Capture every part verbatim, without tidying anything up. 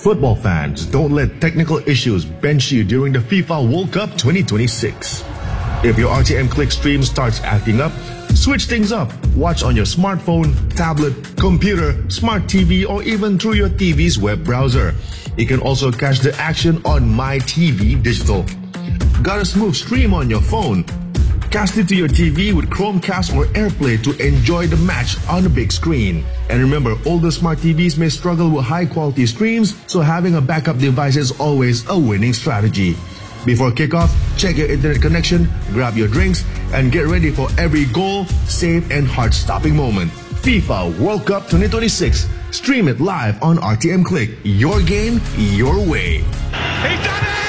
Football fans, don't let technical issues bench you during the FIFA World Cup twenty twenty-six. If your R T M Click stream starts acting up, switch things up. Watch on your smartphone, tablet, computer, smart T V, or even through your T V's web browser. You can also catch the action on MyTV Digital. Got a smooth stream on your phone? Cast it to your T V with Chromecast or AirPlay to enjoy the match on the big screen. And remember, older smart T Vs may struggle with high-quality streams, so having a backup device is always a winning strategy. Before kickoff, check your internet connection, grab your drinks, and get ready for every goal, save, and heart-stopping moment. FIFA World Cup twenty twenty-six. Stream it live on R T M Click. Your game, your way. He's done it!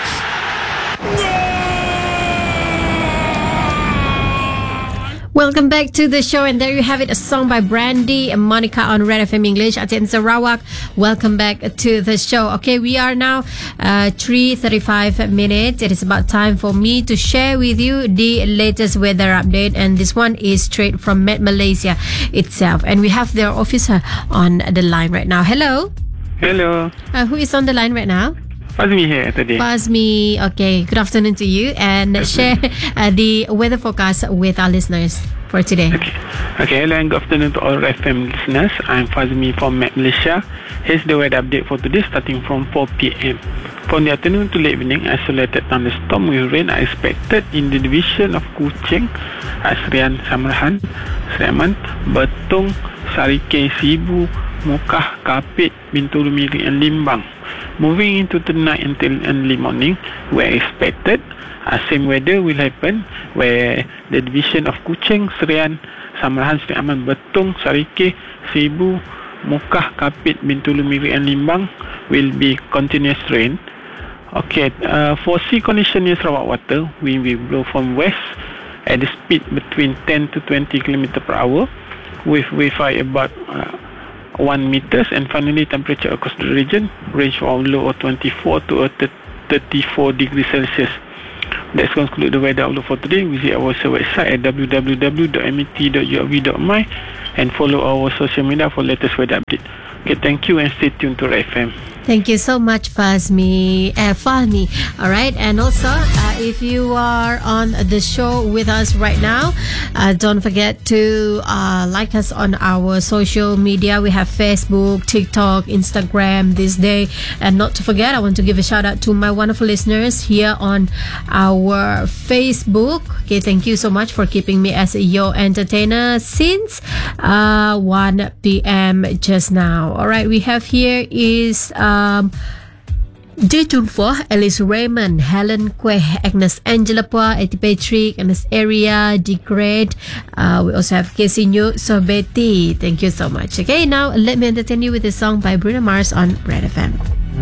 Welcome back to the show, and there you have it, a song by Brandy and Monica on Red F M English. Atian Sarawak, welcome back to the show. Okay, we are now uh, three thirty-five minutes. It is about time for me to share with you the latest weather update, and this one is straight from Met Malaysia itself, and we have their officer on the line right now. Hello. Hello. Uh, who is on the line right now? Fazmi here today. Fazmi, okay. Good afternoon to you, and share uh, the weather forecast with our listeners for today. Okay. Okay, hello and good afternoon to all F M listeners. I'm Fazmi from Malaysia. Here's the weather update for today starting from four p.m. From the afternoon to late evening, isolated thunderstorm with rain are expected in the division of Kuching, Asrian, Samarahan, Sleman, Betong, Sarike, Sibu, Mukah, Kapit, Bintulu Miri and Limbang. Moving into tonight until early morning, we're expected uh, same weather will happen where the division of Kuching, Serian, Samarahan, Seri Aman, Betong, Sarike, Sibu, Mukah, Kapit, Bintulu Miri and Limbang will be continuous rain. Okay, uh, for sea condition in Sarawak water, wind will blow from west at the speed between ten to twenty kilometers per hour with wave height about uh, one meters, and finally temperature across the region range from low of twenty-four to a thirty-four degrees Celsius. Let's conclude the weather outlook for today. Visit our website at w w w dot m e t dot u r v dot m y and follow our social media for latest weather update. Okay, thank you and stay tuned to F M. Thank you so much, Fazmi. Uh, Fahmi. All right. And also, uh, if you are on the show with us right now, uh, don't forget to uh, like us on our social media. We have Facebook, TikTok, Instagram this day. And not to forget, I want to give a shout out to my wonderful listeners here on our Facebook. Okay. Thank you so much for keeping me as your entertainer since uh, one p.m. just now. All right. We have here is... Uh, Um, J. Junfo, Alice Raymond, Helen Quay, Agnes Angela Pua, Eti Patrick, Agnes Area, D. Great. Uh, we also have Casey New, so Betty. Thank you so much. Okay, now let me entertain you with a song by Bruno Mars on Red F M.